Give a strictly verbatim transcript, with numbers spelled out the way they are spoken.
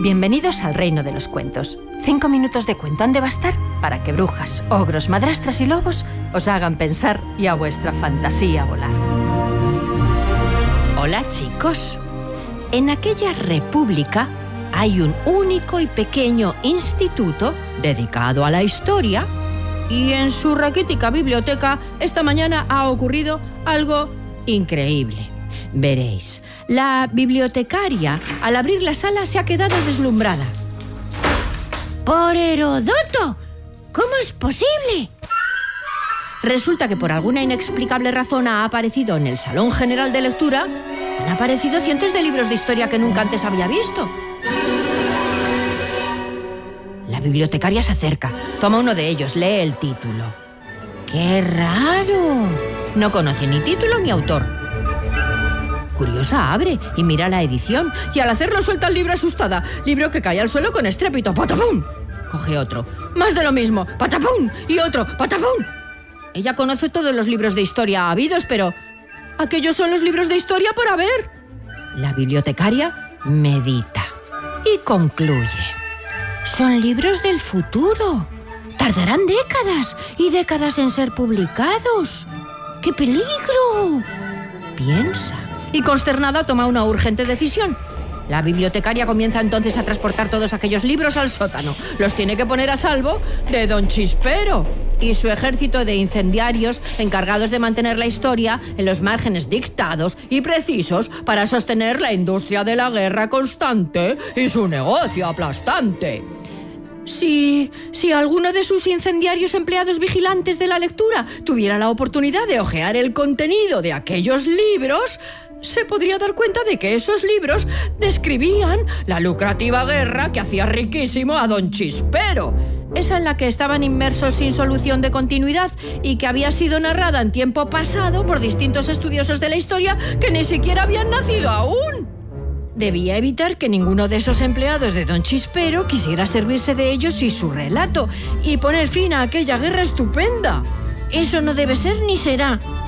Bienvenidos al reino de los cuentos. Cinco minutos de cuento han de bastar para que brujas, ogros, madrastras y lobos os hagan pensar y a vuestra fantasía volar. Hola, chicos. En aquella república hay un único y pequeño instituto dedicado a la historia, y en su raquítica biblioteca esta mañana ha ocurrido algo increíble. Veréis, la bibliotecaria, al abrir la sala, se ha quedado deslumbrada. ¡Por Herodoto! ¿Cómo es posible? Resulta que por alguna inexplicable razón ha aparecido en el Salón General de Lectura, han aparecido cientos de libros de historia que nunca antes había visto. La bibliotecaria se acerca, toma uno de ellos, lee el título. ¡Qué raro! No conoce ni título ni autor. Curiosa, abre y mira la edición, y al hacerlo suelta el libro asustada. Libro que cae al suelo con estrépito. ¡Patapum! Coge otro. Más de lo mismo. ¡Patapum! Y otro. ¡Patapum! Ella conoce todos los libros de historia habidos, pero aquellos son los libros de historia por haber. La bibliotecaria medita y concluye. Son libros del futuro. Tardarán décadas y décadas en ser publicados. ¡Qué peligro! Piensa. Y consternada toma una urgente decisión. La bibliotecaria comienza entonces a transportar todos aquellos libros al sótano. Los tiene que poner a salvo de Don Chispero y su ejército de incendiarios encargados de mantener la historia en los márgenes dictados y precisos para sostener la industria de la guerra constante y su negocio aplastante. Si, si alguno de sus incendiarios empleados vigilantes de la lectura tuviera la oportunidad de hojear el contenido de aquellos libros, se podría dar cuenta de que esos libros describían la lucrativa guerra que hacía riquísimo a Don Chispero, esa en la que estaban inmersos sin solución de continuidad y que había sido narrada en tiempo pasado por distintos estudiosos de la historia que ni siquiera habían nacido aún. Debía evitar que ninguno de esos empleados de Don Chispero quisiera servirse de ellos y su relato y poner fin a aquella guerra estupenda. Eso no debe ser ni será.